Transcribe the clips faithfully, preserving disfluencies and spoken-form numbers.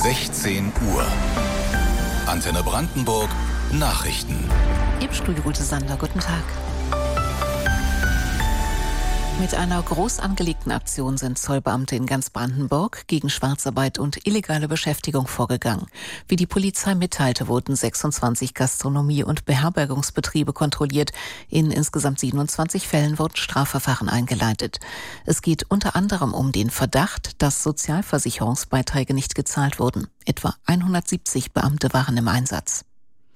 sechzehn Uhr. Antenne Brandenburg Nachrichten. Im Studio Ute Sander, guten Tag. Mit einer groß angelegten Aktion sind Zollbeamte in ganz Brandenburg gegen Schwarzarbeit und illegale Beschäftigung vorgegangen. Wie die Polizei mitteilte, wurden sechsundzwanzig Gastronomie- und Beherbergungsbetriebe kontrolliert. In insgesamt siebenundzwanzig Fällen wurden Strafverfahren eingeleitet. Es geht unter anderem um den Verdacht, dass Sozialversicherungsbeiträge nicht gezahlt wurden. Etwa hundertsiebzig Beamte waren im Einsatz.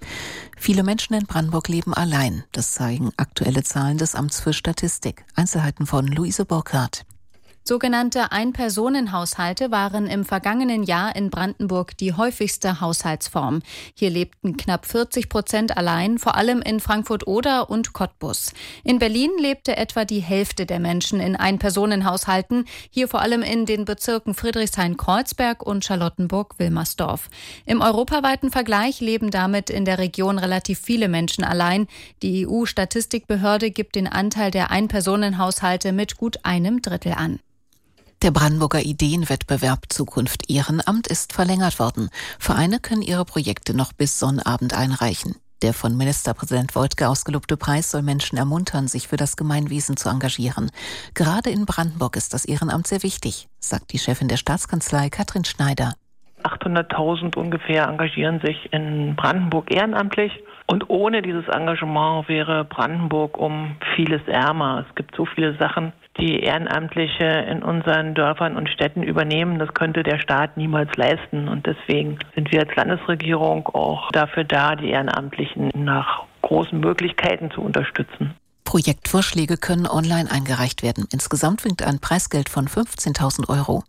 Viele Menschen in Brandenburg leben allein. Das zeigen aktuelle Zahlen des Amts für Statistik. Einzelheiten von Luise Burkhardt. Sogenannte Ein-Personen-Haushalte waren im vergangenen Jahr in Brandenburg die häufigste Haushaltsform. Hier lebten knapp vierzig Prozent allein, vor allem in Frankfurt-Oder und Cottbus. In Berlin lebte etwa die Hälfte der Menschen in Ein-Personen-Haushalten, hier vor allem in den Bezirken Friedrichshain-Kreuzberg und Charlottenburg-Wilmersdorf. Im europaweiten Vergleich leben damit in der Region relativ viele Menschen allein. Die E U-Statistikbehörde gibt den Anteil der Ein-Personen-Haushalte mit gut einem Drittel an. Der Brandenburger Ideenwettbewerb Zukunft Ehrenamt ist verlängert worden. Vereine können ihre Projekte noch bis Sonnabend einreichen. Der von Ministerpräsident Woidke ausgelobte Preis soll Menschen ermuntern, sich für das Gemeinwesen zu engagieren. Gerade in Brandenburg ist das Ehrenamt sehr wichtig, sagt die Chefin der Staatskanzlei Katrin Schneider. achthunderttausend ungefähr engagieren sich in Brandenburg ehrenamtlich. Und ohne dieses Engagement wäre Brandenburg um vieles ärmer. Es gibt so viele Sachen, die Ehrenamtliche in unseren Dörfern und Städten übernehmen. Das könnte der Staat niemals leisten. Und deswegen sind wir als Landesregierung auch dafür da, die Ehrenamtlichen nach großen Möglichkeiten zu unterstützen. Projektvorschläge können online eingereicht werden. Insgesamt winkt ein Preisgeld von fünfzehntausend Euro.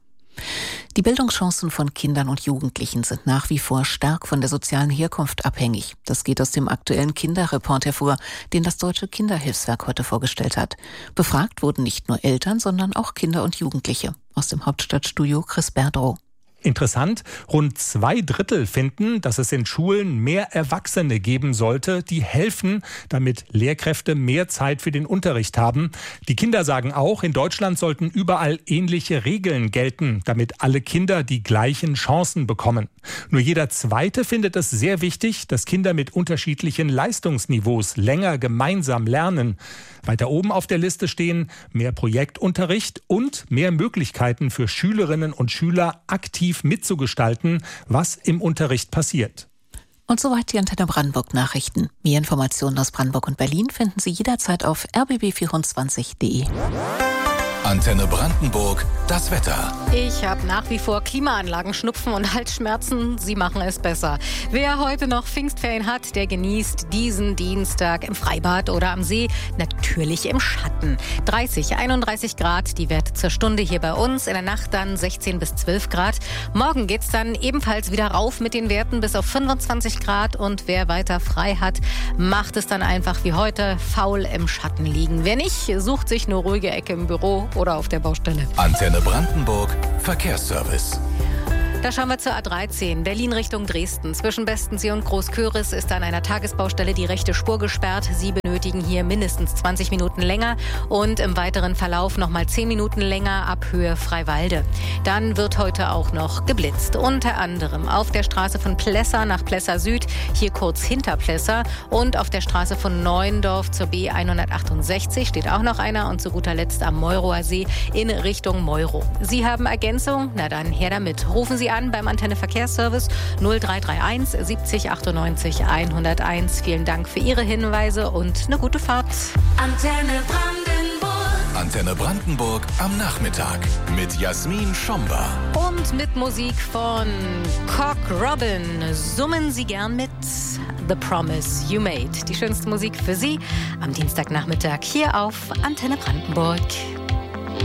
Die Bildungschancen von Kindern und Jugendlichen sind nach wie vor stark von der sozialen Herkunft abhängig. Das geht aus dem aktuellen Kinderreport hervor, den das Deutsche Kinderhilfswerk heute vorgestellt hat. Befragt wurden nicht nur Eltern, sondern auch Kinder und Jugendliche. Aus dem Hauptstadtstudio Chris Berdrow. Interessant, rund zwei Drittel finden, dass es in Schulen mehr Erwachsene geben sollte, die helfen, damit Lehrkräfte mehr Zeit für den Unterricht haben. Die Kinder sagen auch, in Deutschland sollten überall ähnliche Regeln gelten, damit alle Kinder die gleichen Chancen bekommen. Nur jeder Zweite findet es sehr wichtig, dass Kinder mit unterschiedlichen Leistungsniveaus länger gemeinsam lernen. Weiter oben auf der Liste stehen mehr Projektunterricht und mehr Möglichkeiten für Schülerinnen und Schüler aktiv mitzugestalten, was im Unterricht passiert. Und soweit die Antenne Brandenburg Nachrichten. Mehr Informationen aus Brandenburg und Berlin finden Sie jederzeit auf r b b vierundzwanzig punkt d e. Antenne Brandenburg, das Wetter. Ich habe nach wie vor Klimaanlagen, Schnupfen und Halsschmerzen. Sie machen es besser. Wer heute noch Pfingstferien hat, der genießt diesen Dienstag im Freibad oder am See. Natürlich im Schatten. dreißig, einunddreißig Grad, die Werte zur Stunde hier bei uns. In der Nacht dann sechzehn bis zwölf Grad. Morgen geht's dann ebenfalls wieder rauf mit den Werten bis auf fünfundzwanzig Grad. Und wer weiter frei hat, macht es dann einfach wie heute faul im Schatten liegen. Wer nicht, sucht sich eine ruhige Ecke im Büro oder auf der Baustelle. Antenne Brandenburg Verkehrsservice. Da schauen wir zur A dreizehn, Berlin Richtung Dresden. Zwischen Bestensee und Großköris ist an einer Tagesbaustelle die rechte Spur gesperrt. Sie benötigen hier mindestens zwanzig Minuten länger und im weiteren Verlauf nochmal zehn Minuten länger ab Höhe Freiwalde. Dann wird heute auch noch geblitzt. Unter anderem auf der Straße von Plessa nach Plessa Süd, hier kurz hinter Plessa. Und auf der Straße von Neuendorf zur B hundertachtundsechzig steht auch noch einer. Und zu guter Letzt am Meurower See in Richtung Meuro. Sie haben Ergänzung? Na dann her damit. Rufen Sie an beim Antenne Verkehrsservice null drei drei eins siebzig achtundneunzig hunderteins. Vielen Dank für Ihre Hinweise und eine gute Fahrt. Antenne Brandenburg. Antenne Brandenburg am Nachmittag mit Jasmin Schomba. Und mit Musik von Cock Robin. Summen Sie gern mit The Promise You Made. Die schönste Musik für Sie am Dienstagnachmittag hier auf Antenne Brandenburg.